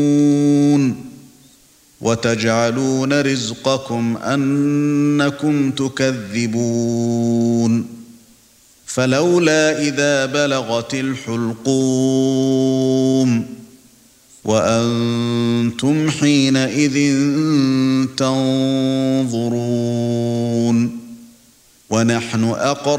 وتجعلون رزقكم أنكم تكذبون فلولا إذا بلغت الحلقوم وأنتم حينئذ تنظرون ونحن أقرب